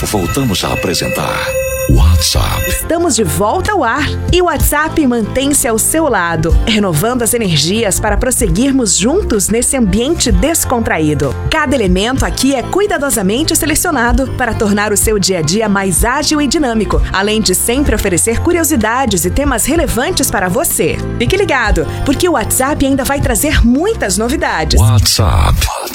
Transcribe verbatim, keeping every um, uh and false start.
voltamos a apresentar WhatsApp. Estamos de volta ao ar e o WhatsApp mantém-se ao seu lado, renovando as energias para prosseguirmos juntos nesse ambiente descontraído. Cada elemento aqui é cuidadosamente selecionado para tornar o seu dia a dia mais ágil e dinâmico, além de sempre oferecer curiosidades e temas relevantes para você. Fique ligado, porque o WhatsApp ainda vai trazer muitas novidades. WhatsApp.